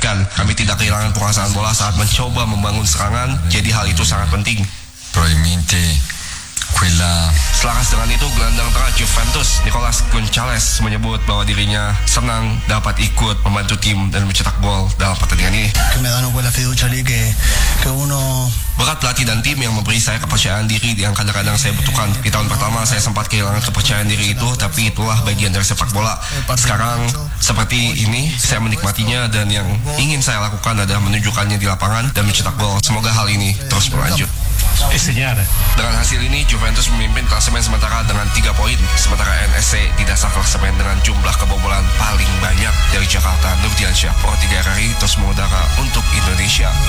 buktikan kami tidak kehilangan penguasaan bola saat mencoba membangun serangan, jadi hal itu sangat penting. Probabilmente quella Selaras dengan itu, gelandang tengah Juventus Nicolas Gonçalves menyebut bahwa dirinya senang dapat ikut membantu tim dan mencetak gol dalam pertandingan ini. Que me dan quella fiducia lì che uno. Berat pelatih dan tim yang memberi saya kepercayaan diri yang kadang-kadang saya butuhkan. Di tahun pertama saya sempat kehilangan kepercayaan diri itu, tapi itulah bagian dari sepak bola. Sekarang seperti ini saya menikmatinya, dan yang ingin saya lakukan adalah menunjukkannya di lapangan dan mencetak gol. Semoga hal ini terus berlanjut. Dengan hasil ini, Juventus memimpin klasemen sementara dengan 3 poin, sementara NSC di dasar klasemen dengan jumlah kebobolan paling banyak dari Jakarta. Nurdiansyah, Pro 3 RRI, terus mengudara untuk Indonesia.